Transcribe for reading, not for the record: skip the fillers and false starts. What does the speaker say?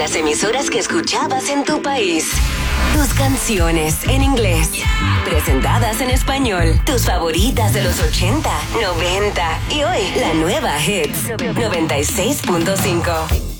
las emisoras que escuchabas en tu país. Tus canciones en inglés, presentadas en español. Tus favoritas de los 80, 90 y hoy la nueva Hits 96.5.